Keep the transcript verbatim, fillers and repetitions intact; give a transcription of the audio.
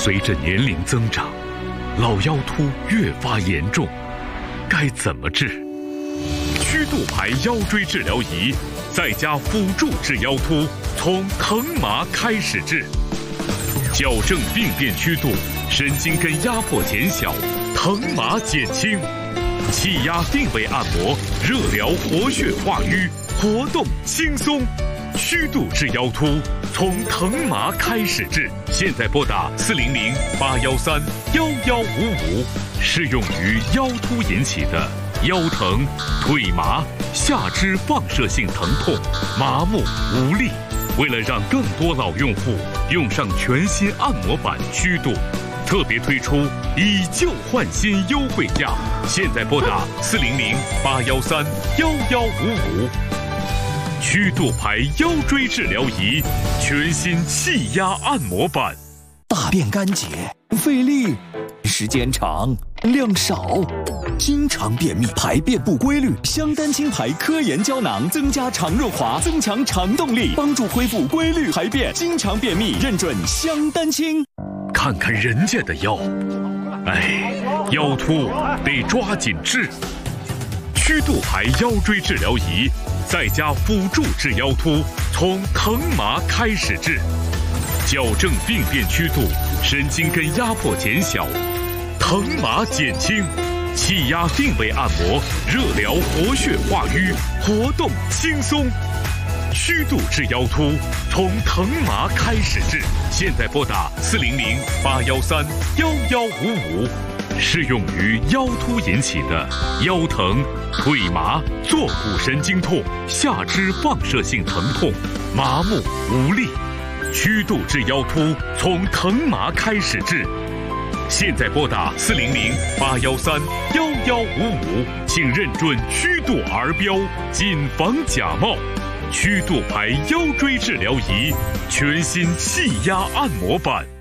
随着年龄增长，老腰突越发严重，该怎么治？曲度牌腰椎治疗仪，在家辅助治腰突，从疼麻开始治，矫正病变曲度，神经根压迫减小，疼麻减轻，气压定位按摩，热疗活血化瘀，活动轻松。曲度治腰突，从疼麻开始治。现在拨打四零零八幺三幺幺五五，适用于腰突引起的腰疼、腿麻、下肢放射性疼痛、麻木无力。为了让更多老用户用上全新按摩版曲度，特别推出以旧换新优惠价。现在拨打四零零八幺三幺幺五五。曲度牌腰椎治疗仪，全新气压按摩版。 大便干结，费力，时间长，量少，经常便秘，排便不规律。香丹清牌科研胶囊增加肠润滑，增强肠动力，帮助恢复规律排便。经常便秘，认准香丹清。 看看人家的腰，哎，腰突得抓紧治。曲度牌腰椎治疗仪，在家辅助治腰突，从疼麻开始治，矫正病变曲度，神经根压迫减小，疼麻减轻，气压定位按摩，热疗活血化瘀，活动轻松。曲度治腰突，从疼麻开始治。现在拨打四零零八幺三幺幺五五，适用于腰突引起的腰疼、腿麻、坐骨神经痛、下肢放射性疼痛、麻木无力。曲度治腰突，从疼麻开始治。现在拨打四零零八幺三幺幺五五，请认准曲度儿标，谨防假冒。曲度牌腰椎治疗仪，全新气压按摩版。